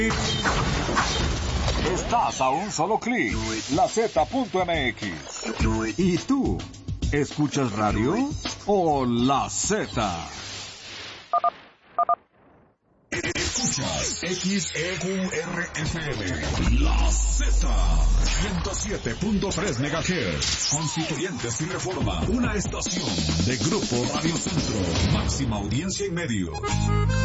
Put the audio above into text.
Estás a un solo clic. LaZ.mx. ¿Y tú? ¿Escuchas radio o La Z? Escuchas XEQRFM, La Z, 107.3 MHz, Constituyentes y Reforma, una estación de Grupo Radio Centro, máxima audiencia y medios.